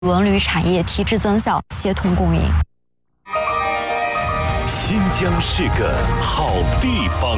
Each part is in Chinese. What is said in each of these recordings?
文旅产业提质增效，协同共赢。 新疆是个好地方。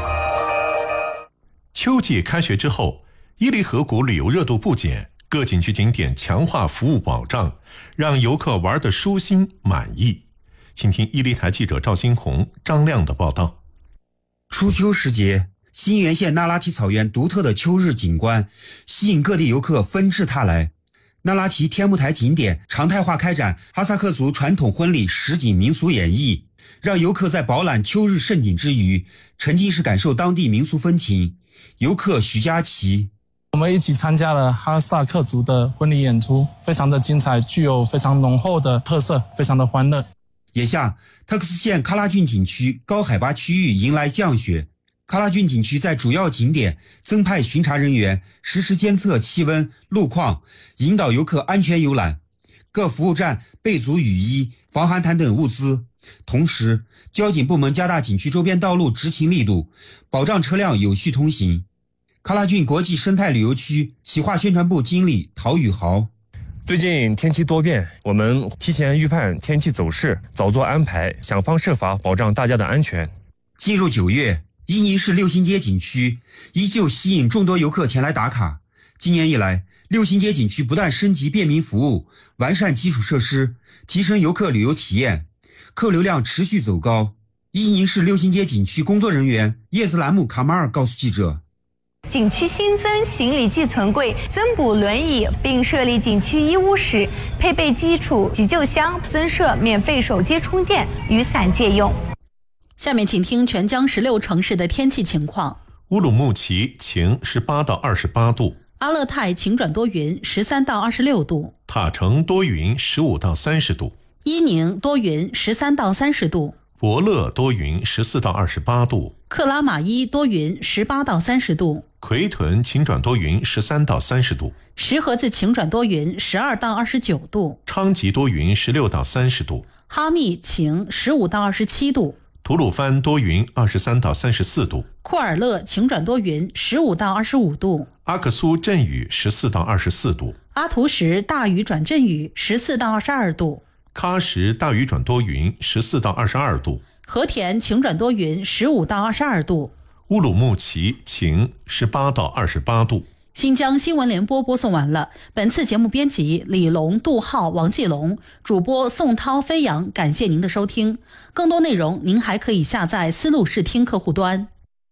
秋季开学之后，伊犁河谷旅游热度不减，各景区景点强化服务保障，让游客玩得舒心满意。请听伊犁台记者赵新红、张亮的报道。 初秋时节，新源县那拉提草原独特的秋日景观吸引各地游客纷至沓来。那拉提天目台景点常态化开展哈萨克族传统婚礼实景民俗演绎，让游客在饱览秋日盛景之余，沉浸式感受当地民俗风情。游客徐佳琪： 我们一起参加了哈萨克族的婚礼演出，非常的精彩，具有非常浓厚的特色，非常的欢乐。 眼下，特克斯县喀拉峻景区高海拔区域迎来降雪，喀拉峻景区在主要景点增派巡查人员，实时监测气温、路况，引导游客安全游览。各服务站备足雨衣、防寒毯等物资。同时，交警部门加大景区周边道路执勤力度，保障车辆有序通行。喀拉峻国际生态旅游区企划宣传部经理陶宇豪： 最近天气多变，我们提前预判天气走势，早做安排，想方设法保障大家的安全。 进入9月，伊宁市六星街景区依旧吸引众多游客前来打卡。今年以来，六星街景区不断升级便民服务，完善基础设施，提升游客旅游体验，客流量持续走高。伊宁市六星街景区工作人员叶兹兰姆卡马尔告诉记者： 景区新增行李寄存柜，增补轮椅，并设立景区医务室，配备基础急救箱，增设免费手机充电、雨伞借用。 下面请听全疆16城市的天气情况。 乌鲁木齐晴18到28度， 阿勒泰晴转多云13到26度， 塔城多云15到30度， 伊宁多云13到30度， 博乐多云14到28度， 克拉玛依多云18到30度， 奎屯晴转多云13到30度， 石河子晴转多云12到29度， 昌吉多云16到30度， 哈密晴15到27度， 吐鲁番多云23到34度， 库尔勒晴转多云15到25度， 阿克苏阵雨14到24度， 阿图什大雨转阵雨14到22度， 喀什大雨转多云14到22度， 和田晴转多云15到22度， 乌鲁木齐晴18到28度。 新疆新闻联播播送完了。本次节目编辑李龙、杜浩、王继龙，主播宋涛、飞扬。感谢您的收听。更多内容您还可以下载丝路视听客户端。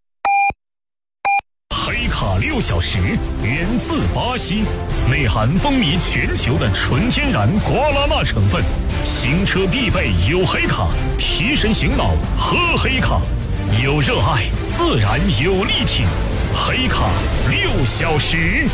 黑卡6小时，源自巴西，内含风靡全球的纯天然瓜拉纳成分。行车必备有黑卡，提神醒脑喝黑卡，有热爱自然有力挺。黑卡6小时。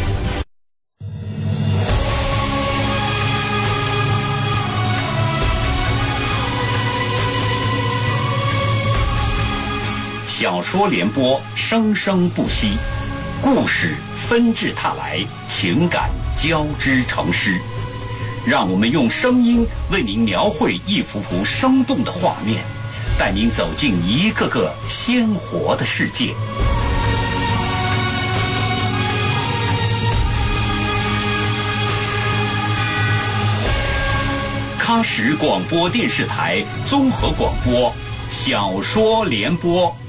小说联播，生生不息，故事纷至沓来，情感交织成诗。让我们用声音为您描绘一幅幅生动的画面，带您走进一个个鲜活的世界。喀什广播电视台综合广播，小说联播。